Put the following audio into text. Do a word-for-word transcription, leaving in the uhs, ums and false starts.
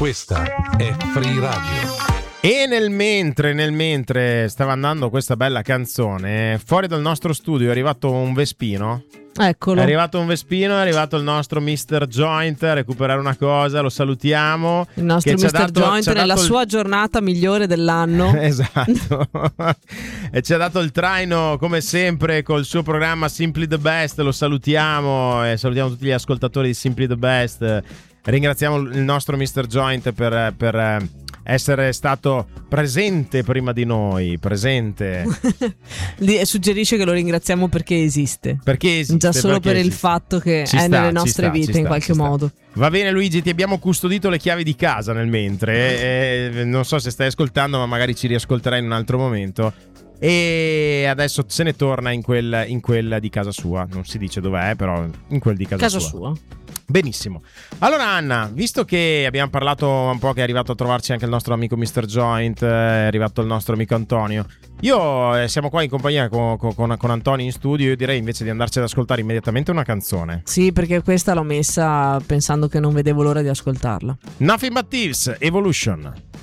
Questa è Free Radio. E nel mentre, nel mentre stava andando questa bella canzone, fuori dal nostro studio è arrivato un Vespino. Eccolo. È arrivato un Vespino, è arrivato il nostro mister Joint a recuperare una cosa, lo salutiamo. Il nostro che ci ha mister dato- Joint ci ha nella dato il- sua giornata migliore dell'anno. Esatto. E ci ha dato il traino come sempre col suo programma Simply the Best. Lo salutiamo e salutiamo tutti gli ascoltatori di Simply the Best. Ringraziamo il nostro mister Joint per, per essere stato presente prima di noi. Presente Di- Suggerisce che lo ringraziamo perché esiste. perché esiste, Già solo perché per il esiste. fatto che Ci è sta, nelle ci nostre sta, ci vite sta, in qualche ci sta. modo. Va bene Luigi, ti abbiamo custodito le chiavi di casa nel mentre e, e, non so se stai ascoltando, ma magari ci riascolterai in un altro momento. E adesso se ne torna in quel, in quel di casa sua. Non si dice dov'è, però in quel di casa, Casa sua. sua. Benissimo. Allora Anna, visto che abbiamo parlato un po' che è arrivato a trovarci anche il nostro amico mister Joint, è arrivato il nostro amico Antonio, io eh, siamo qua in compagnia con, con, con Antonio in studio, io direi invece di andarci ad ascoltare immediatamente una canzone. Sì, perché questa l'ho messa pensando che non vedevo l'ora di ascoltarla. Nothing But Thieves, Evolution.